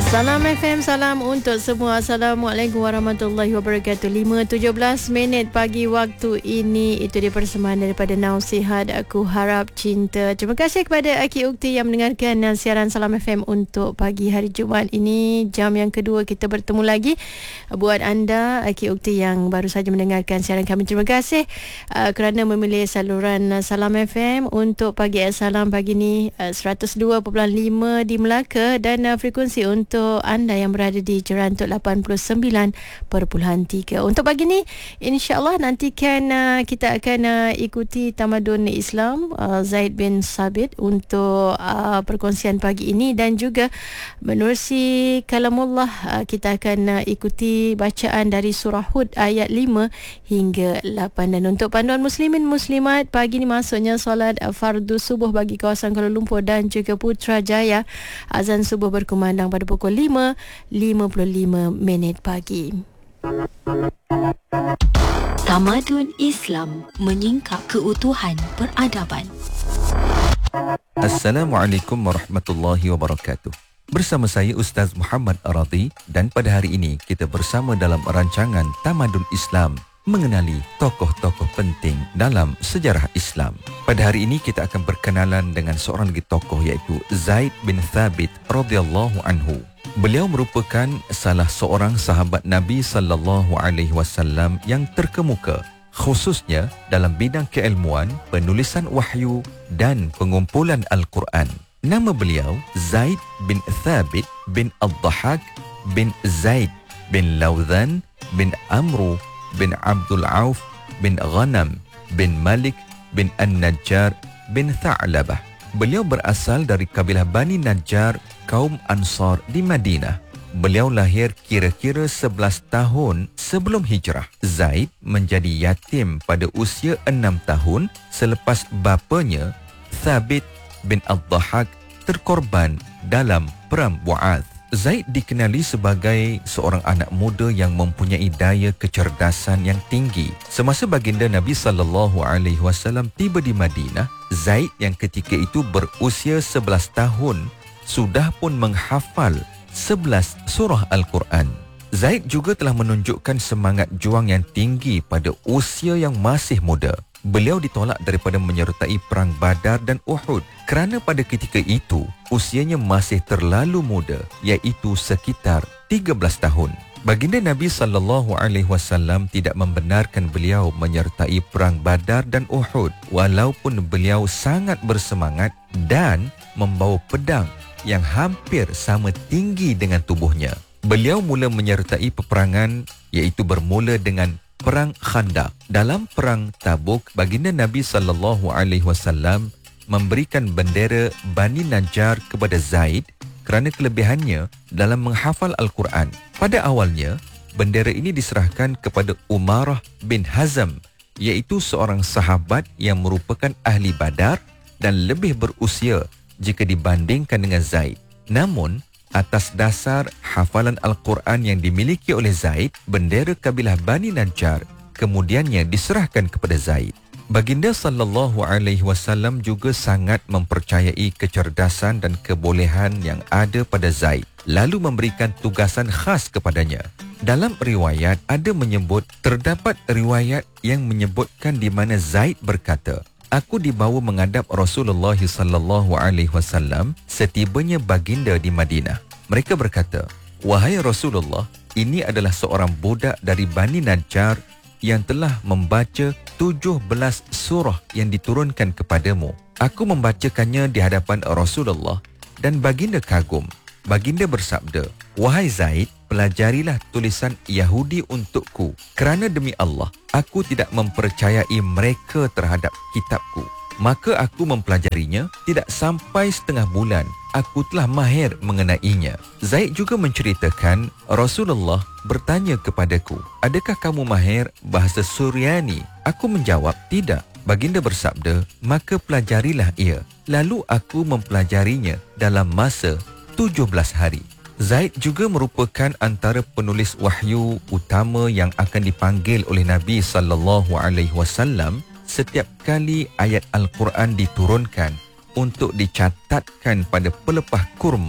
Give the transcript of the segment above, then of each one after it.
Salam FM, salam untuk semua. Assalamualaikum warahmatullahi wabarakatuh. 5.17 minit pagi waktu ini. Itu dia persembahan daripada Nausihat Aku Harap Cinta. Terima kasih kepada Aki Ukti yang mendengarkan siaran Salam FM untuk pagi hari Jumaat ini. Jam yang kedua kita bertemu lagi. Buat anda Aki Ukti yang baru saja mendengarkan siaran kami, terima kasih kerana memilih saluran Salam FM untuk pagi Salam pagi ni 102.5 di Melaka dan frekuensi untuk anda yang berada di Jerantuk 89.3. Untuk pagi ni insya-Allah nantikan kita akan ikuti tamadun Islam Zaid bin Sabit untuk perkongsian pagi ini, dan juga menerusi kalamullah kita akan ikuti bacaan dari surah Hud ayat 5 hingga 8. Dan untuk panduan muslimin muslimat pagi ni maksudnya solat fardu subuh bagi kawasan Kuala Lumpur dan juga Putrajaya, azan subuh berkumandang pada pukul 5.55 pagi. Tamadun Islam menyingkap keutuhan peradaban. Assalamualaikum warahmatullahi wabarakatuh. Bersama saya Ustaz Muhammad Arati, dan pada hari ini kita bersama dalam rancangan Tamadun Islam, mengenali tokoh-tokoh penting dalam sejarah Islam. Pada hari ini kita akan berkenalan dengan seorang lagi tokoh, iaitu Zaid bin Thabit radhiyallahu anhu. Beliau merupakan salah seorang sahabat Nabi sallallahu alaihi wasallam yang terkemuka, khususnya dalam bidang keilmuan, penulisan wahyu dan pengumpulan Al-Quran. Nama beliau Zaid bin Thabit bin Ad-Dhahak bin Zaid bin Lawdhan bin Amru bin Abdul Auf bin Ghanam bin Malik bin An-Najjar bin Tha'labah. Beliau berasal dari kabilah Bani Najjar, kaum Ansar di Madinah. Beliau lahir kira-kira 11 tahun sebelum hijrah. Zaid menjadi yatim pada usia 6 tahun selepas bapanya Thabit bin Ad-Dhahak terkorban dalam perang Bu'ath. Zaid dikenali sebagai seorang anak muda yang mempunyai daya kecerdasan yang tinggi. Semasa baginda Nabi sallallahu alaihi wasallam tiba di Madinah, Zaid yang ketika itu berusia 11 tahun sudah pun menghafal 11 surah Al-Quran. Zaid juga telah menunjukkan semangat juang yang tinggi pada usia yang masih muda. Beliau ditolak daripada menyertai perang Badar dan Uhud kerana pada ketika itu usianya masih terlalu muda, iaitu sekitar 13 tahun. Baginda Nabi sallallahu alaihi wasallam tidak membenarkan beliau menyertai perang Badar dan Uhud walaupun beliau sangat bersemangat dan membawa pedang yang hampir sama tinggi dengan tubuhnya. Beliau mula menyertai peperangan, iaitu bermula dengan Perang Khandaq. Dalam Perang Tabuk, baginda Nabi sallallahu alaihi wasallam memberikan bendera Bani Najjar kepada Zaid kerana kelebihannya dalam menghafal Al-Quran. Pada awalnya, bendera ini diserahkan kepada Umarah bin Hazm, iaitu seorang sahabat yang merupakan ahli Badar dan lebih berusia jika dibandingkan dengan Zaid. Namun, atas dasar hafalan Al-Quran yang dimiliki oleh Zaid, bendera kabilah Bani Najjar kemudiannya diserahkan kepada Zaid. Baginda sallallahu alaihi wasallam juga sangat mempercayai kecerdasan dan kebolehan yang ada pada Zaid, lalu memberikan tugasan khas kepadanya. Dalam riwayat ada menyebut, terdapat riwayat yang menyebutkan di mana Zaid berkata, "Aku dibawa menghadap Rasulullah sallallahu alaihi wasallam setibanya baginda di Madinah. Mereka berkata, 'Wahai Rasulullah, ini adalah seorang budak dari Bani Najjar yang telah membaca 17 surah yang diturunkan kepadamu.' Aku membacakannya di hadapan Rasulullah dan baginda kagum. Baginda bersabda, 'Wahai Zaid, pelajarilah tulisan Yahudi untukku, kerana demi Allah, aku tidak mempercayai mereka terhadap kitabku.' Maka aku mempelajarinya, tidak sampai setengah bulan, aku telah mahir mengenainya." Zaid juga menceritakan, Rasulullah bertanya kepadaku, "Adakah kamu mahir bahasa Suryani?" Aku menjawab, "Tidak." Baginda bersabda, "Maka pelajarilah ia." Lalu aku mempelajarinya dalam masa 17 hari. Zaid juga merupakan antara penulis wahyu utama yang akan dipanggil oleh Nabi sallallahu alaihi wasallam setiap kali ayat Al-Quran diturunkan untuk dicatatkan pada pelepah kurma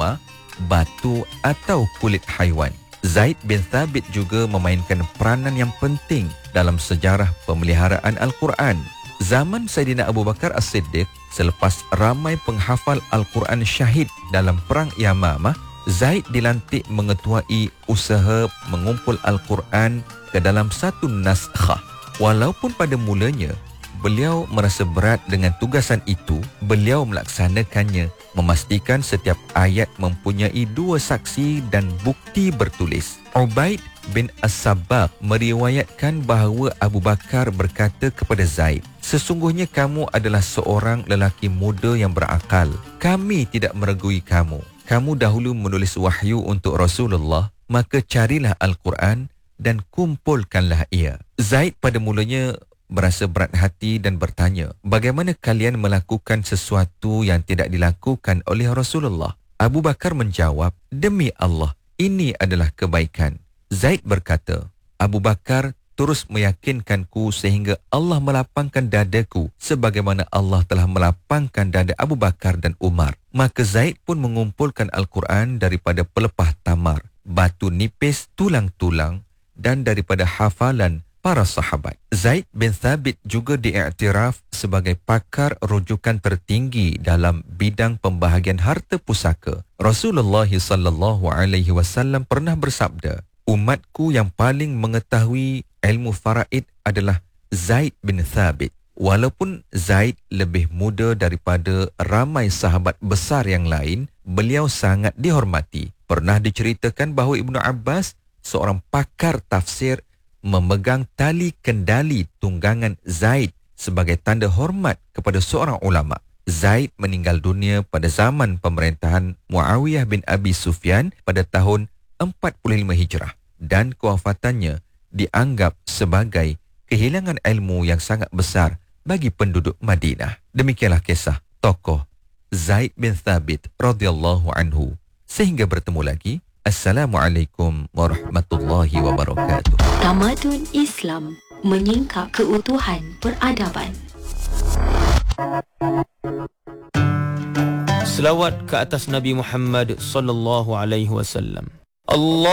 batu atau kulit haiwan. Zaid bin Thabit juga memainkan peranan yang penting dalam sejarah pemeliharaan Al-Quran. Zaman Saidina Abu Bakar As-Siddiq, selepas ramai penghafal Al-Quran syahid dalam Perang Yamamah, Zaid dilantik mengetuai usaha mengumpul Al-Quran ke dalam satu naskhah. Walaupun pada mulanya beliau merasa berat dengan tugasan itu, beliau melaksanakannya, memastikan setiap ayat mempunyai 2 saksi dan bukti bertulis. Ubaid bin As-Sabbaq meriwayatkan bahawa Abu Bakar berkata kepada Zaid, "Sesungguhnya kamu adalah seorang lelaki muda yang berakal. Kami tidak meregui kamu. Kamu dahulu menulis wahyu untuk Rasulullah, maka carilah Al-Quran dan kumpulkanlah ia." Zaid pada mulanya berasa berat hati dan bertanya, "Bagaimana kalian melakukan sesuatu yang tidak dilakukan oleh Rasulullah?" Abu Bakar menjawab, "Demi Allah, ini adalah kebaikan." Zaid berkata, "Abu Bakar terus meyakinkanku sehingga Allah melapangkan dadaku sebagaimana Allah telah melapangkan dada Abu Bakar dan Umar." Maka Zaid pun mengumpulkan Al-Quran daripada pelepah tamar, batu nipis, tulang-tulang dan daripada hafalan para sahabat. Zaid bin Thabit juga diiktiraf sebagai pakar rujukan tertinggi dalam bidang pembahagian harta pusaka. Rasulullah SAW pernah bersabda, "Umatku yang paling mengetahui ilmu faraid adalah Zaid bin Thabit." Walaupun Zaid lebih muda daripada ramai sahabat besar yang lain, beliau sangat dihormati. Pernah diceritakan bahawa Ibnu Abbas, seorang pakar tafsir, memegang tali kendali tunggangan Zaid sebagai tanda hormat kepada seorang ulama. Zaid meninggal dunia pada zaman pemerintahan Muawiyah bin Abi Sufyan pada tahun 45 Hijrah dan kewafatannya dianggap sebagai kehilangan ilmu yang sangat besar bagi penduduk Madinah. Demikianlah kisah tokoh Zaid bin Thabit radhiyallahu anhu. Sehingga bertemu lagi. Assalamualaikum warahmatullahi wabarakatuh. Tamadun Islam menyingkap keutuhan peradaban. Selawat ke atas Nabi Muhammad sallallahu alaihi wasallam. Allah